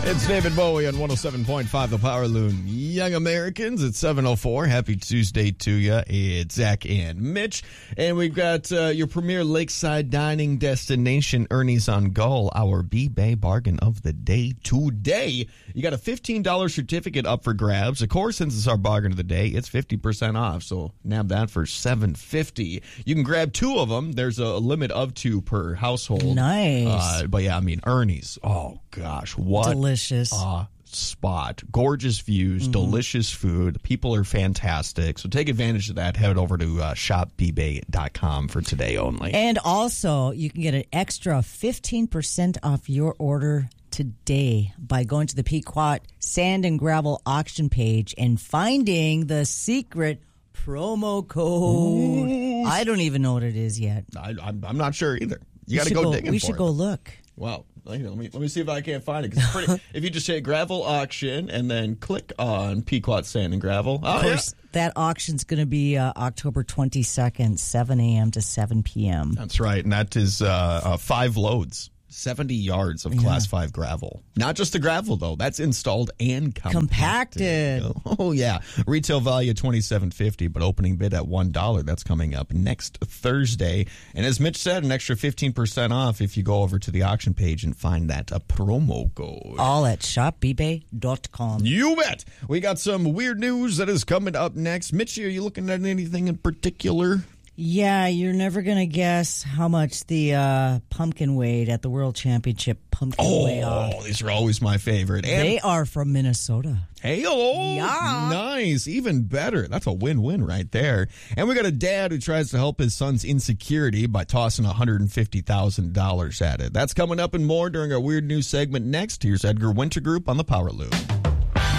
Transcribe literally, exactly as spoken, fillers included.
It's David Bowie on one oh seven point five The Power Loon. Young Americans, it's seven oh four. Happy Tuesday to you. It's Zach and Mitch. And we've got uh, your premier lakeside dining destination, Ernie's on Gull, our B-Bay bargain of the day today. You got a fifteen dollars certificate up for grabs. Of course, since it's our bargain of the day, it's fifty percent off. So nab that for seven fifty. You can grab two of them. There's a limit of two per household. Nice. Uh, but yeah, I mean, Ernie's. Oh, gosh. What? Delicious. Uh, spot. Gorgeous views, mm-hmm. delicious food. People are fantastic. So take advantage of that. Head over to uh, shop b bay dot com for today only. And also, you can get an extra fifteen percent off your order today by going to the Pequot Sand and Gravel auction page and finding the secret promo code. Ooh. I don't even know what it is yet. I, I'm, I'm not sure either. You got to go, go digging We for should it. go look. Well, let me let me see if I can't find it. 'Cause it's pretty, if you just say gravel auction and then click on Pequot Sand and Gravel, oh, of course, yeah. that auction's going to be uh, October twenty-second, seven a.m. to seven p.m. That's right, and that is uh, uh, five loads. seventy yards of yeah. Class five gravel. Not just the gravel, though. That's installed and compacted. Compacted. Oh, yeah. Retail value twenty-seven fifty, but opening bid at one dollar. That's coming up next Thursday. And as Mitch said, an extra fifteen percent off if you go over to the auction page and find that a promo code. All at shop b bay dot com. You bet. We got some weird news that is coming up next. Mitch, are you looking at anything in particular? Yeah, you're never going to guess how much the uh, pumpkin weighed at the World Championship pumpkin oh, weigh-off. Oh, these are always my favorite. And they are from Minnesota. Hey, oh, yeah. Nice. Even better. That's a win-win right there. And we got a dad who tries to help his son's insecurity by tossing one hundred fifty thousand dollars at it. That's coming up and more during our Weird News segment next. Here's Edgar Wintergroup on the Power Loop.